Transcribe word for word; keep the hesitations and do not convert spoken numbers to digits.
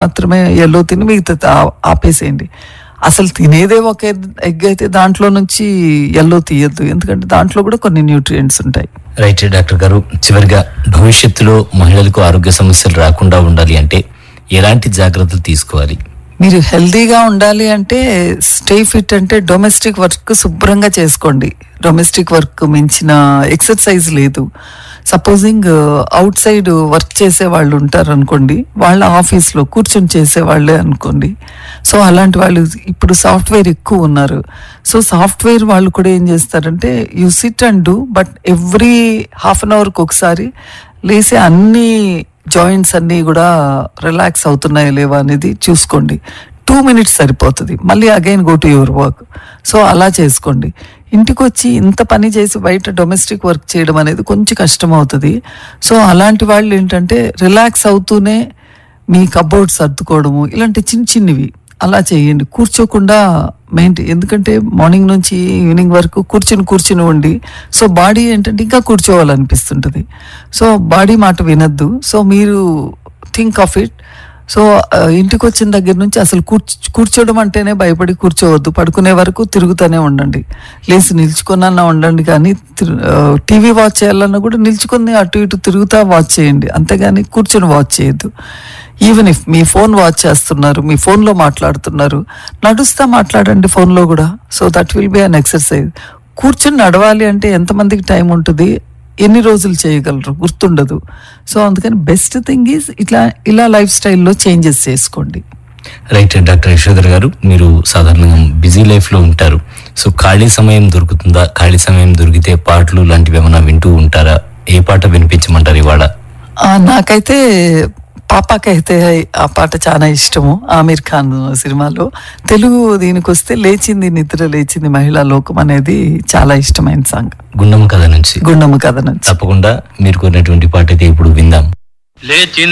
మాత్రమే ఎల్లో తిని మిగతా ఆపేసేయండి. అసలు తినేదే ఒక ఎగ్ అయితే దాంట్లో నుంచి ఎల్లో తీయద్దు, ఎందుకంటే దాంట్లో కూడా కొన్ని న్యూట్రియంట్స్ ఉంటాయి. రైట్ డాక్టర్ గారు, చివరిగా భవిష్యత్తులో మహిళలకు ఆరోగ్య సమస్యలు రాకుండా ఉండాలి అంటే ఎలాంటి జాగ్రత్తలు తీసుకోవాలి? మీరు హెల్దీగా ఉండాలి అంటే స్టే ఫిట్ అంటే డొమెస్టిక్ వర్క్ శుభ్రంగా చేసుకోండి. డొమెస్టిక్ వర్క్ మించిన ఎక్సర్సైజ్ లేదు. సపోజింగ్ అవుట్ సైడ్ వర్క్ చేసే వాళ్ళు ఉంటారు అనుకోండి, వాళ్ళ ఆఫీస్లో కూర్చొని చేసే వాళ్ళే అనుకోండి. సో అలాంటి వాళ్ళు ఇప్పుడు సాఫ్ట్వేర్ ఎక్కువ ఉన్నారు. సో సాఫ్ట్వేర్ వాళ్ళు కూడా ఏం చేస్తారంటే you SIT and do, but every half an అవర్కి ఒకసారి లేసే అన్ని జాయింట్స్ అన్నీ కూడా రిలాక్స్ అవుతున్నాయా లేవా అనేది చూసుకోండి. టూ మినిట్స్ సరిపోతుంది, మళ్ళీ again go to your work. So అలా చేసుకోండి. ఇంటికి వచ్చి ఇంత పని చేసి బయట డొమెస్టిక్ వర్క్ చేయడం అనేది కొంచెం కష్టం అవుతుంది. సో అలాంటి వాళ్ళు ఏంటంటే రిలాక్స్ అవుతూనే మీ కబోర్డ్ సర్దుకోవడము ఇలాంటి చిన్న చిన్నవి అలా చేయండి. కూర్చోకుండా మెయింటైన్, ఎందుకంటే మార్నింగ్ నుంచి ఈవినింగ్ వరకు కూర్చుని కూర్చుని ఉండి సో బాడీ ఏంటంటే ఇంకా కూర్చోవాలనిపిస్తుంటుంది. సో బాడీ మాట వినద్దు. సో మీరు థింక్ ఆఫ్ ఇట్. సో ఇంటికి వచ్చిన దగ్గర నుంచి అసలు కూర్చో కూర్చోవడం అంటేనే భయపడి కూర్చోవద్దు. పడుకునే వరకు తిరుగుతూనే ఉండండి. లేచి నిల్చుకున్నా ఉండండి, కానీ టీవీ వాచ్ చేయాలన్నా కూడా నిల్చుకొని అటు ఇటు తిరుగుతా వాచ్ చేయండి, అంతేగాని కూర్చొని వాచ్ చేయొద్దు. Even if me phone watch చేస్తున్నారు, మీ ఫోన్లో మాట్లాడుతున్నారు, నడుస్తా మాట్లాడండి ఫోన్లో కూడా. So that will be an exercise. కూర్చొని నడవాలి అంటే ఎంతమందికి టైం ఉంటుంది, ఎన్ని రోజులు చేయగలరు, గుర్తుండదు. సో అందుకని బెస్ట్ థింగ్ ఈజ్ ఇట్లా ఇలా లైఫ్ స్టైల్లో చేంజెస్ చేసుకోండి. రైట్ డాక్టర్ యశోధర్ గారు, మీరు సాధారణంగా బిజీ లైఫ్ లో ఉంటారు. సో ఖాళీ సమయం దొరుకుతుందా? ఖాళీ సమయం దొరికితే పాటలు లాంటివి ఏమైనా వింటూ ఉంటారా? ఏ పాట వినిపించమంటారు ఇవాళ? నాకైతే పాపాకైతే ఆ పాట చాలా ఇష్టము. ఆమీర్ ఖాన్ సినిమాలో తెలుగు దీనికి వస్తే లేచింది నిద్ర లేచింది మహిళా లోకం అనేది చాలా ఇష్టమైన సాంగ్. గుండమ్మ కథ నుంచి గుండమ్మ కథ నుంచి తప్పకుండా మీరు కోరినటువంటి పాట అయితే ఇప్పుడు విందాం.